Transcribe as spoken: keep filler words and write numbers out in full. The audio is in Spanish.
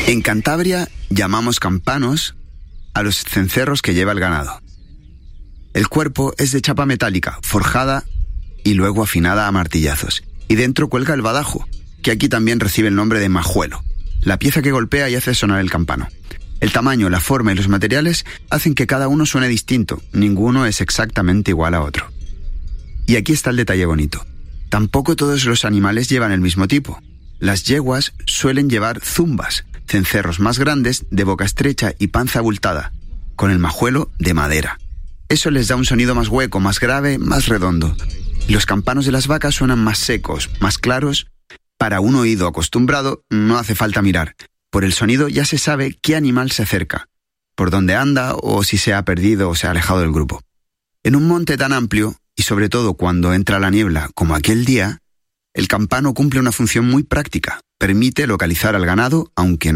En Cantabria llamamos campanos a los cencerros que lleva el ganado. El cuerpo es de chapa metálica, forjada y luego afinada a martillazos. Y dentro cuelga el badajo, que aquí también recibe el nombre de majuelo, la pieza que golpea y hace sonar el campano. El tamaño, la forma y los materiales hacen que cada uno suene distinto. Ninguno es exactamente igual a otro. Y aquí está el detalle bonito. Tampoco todos los animales llevan el mismo tipo. Las yeguas suelen llevar zumbas, cencerros más grandes, de boca estrecha y panza abultada, con el majuelo de madera. Eso les da un sonido más hueco, más grave, más redondo. Y los campanos de las vacas suenan más secos, más claros. Para un oído acostumbrado no hace falta mirar. Por el sonido ya se sabe qué animal se acerca, por dónde anda o si se ha perdido o se ha alejado del grupo. En un monte tan amplio, y sobre todo cuando entra la niebla como aquel día, el campano cumple una función muy práctica. Permite localizar al ganado aunque no